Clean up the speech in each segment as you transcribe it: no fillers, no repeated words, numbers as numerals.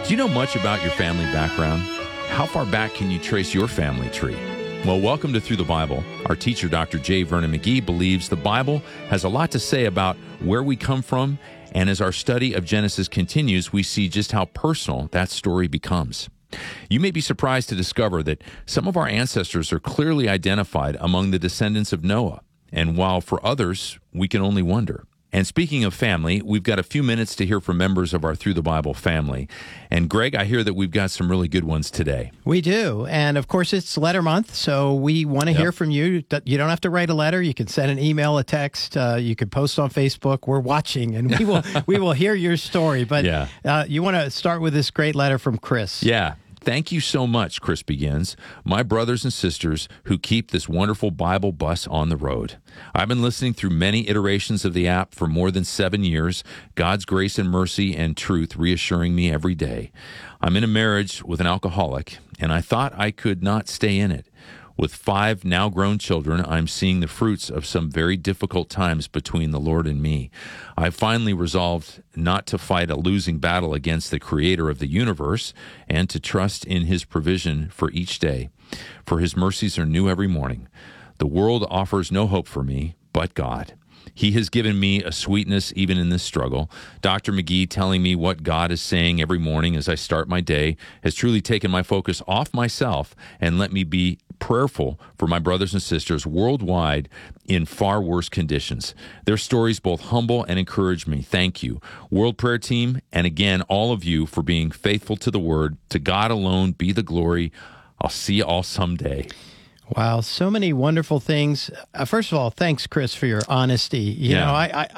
Do you know much about your family background? How far back can you trace your family tree? Well, welcome to Through the Bible. Our teacher, Dr. J. Vernon McGee, believes the Bible has a lot to say about where we come from, and as our study of Genesis continues, we see just how personal that story becomes. You may be surprised to discover that some of our ancestors are clearly identified among the descendants of Noah, and while for others, we can only wonder. And speaking of family, we've got a few minutes to hear from members of our Through the Bible family. And Greg, I hear that we've got some really good ones today. We do. And of course, it's letter month, so we want to hear from you. You don't have to write a letter. You can send an email, a text. You can post on Facebook. We're watching, and we will hear your story. But you want to start with this great letter from Chris. Yeah. Thank you so much, Chris begins. My brothers and sisters who keep this wonderful Bible bus on the road. I've been listening through many iterations of the app for more than 7 years. God's grace and mercy and truth reassuring me every day. I'm in a marriage with an alcoholic, and I thought I could not stay in it. With 5 now grown children, I'm seeing the fruits of some very difficult times between the Lord and me. I finally resolved not to fight a losing battle against the Creator of the universe and to trust in His provision for each day, for His mercies are new every morning. The world offers no hope for me but God. He has given me a sweetness even in this struggle. Dr. McGee telling me what God is saying every morning as I start my day has truly taken my focus off myself and let me be prayerful for my brothers and sisters worldwide in far worse conditions. Their stories both humble and encourage me. Thank you. World Prayer Team, and again, all of you for being faithful to the Word. To God alone be the glory. I'll see you all someday. Wow, so many wonderful things. First of all, thanks, Chris, for your honesty. You know,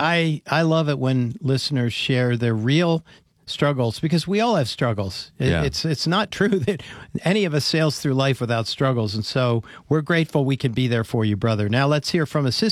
I love it when listeners share their real struggles, because we all have struggles. It's not true that any of us sails through life without struggles, and so we're grateful we can be there for you, brother. Now let's hear from a sister.